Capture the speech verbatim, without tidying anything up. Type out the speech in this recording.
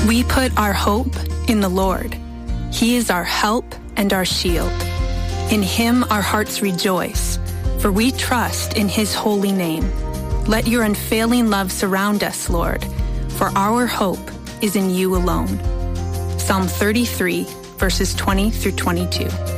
We put our hope in the Lord. He is our help and our shield. In him our hearts rejoice, for we trust in his holy name. Let your unfailing love surround us, Lord, for our hope is in you alone. Psalm thirty-three, verses twenty through twenty-two.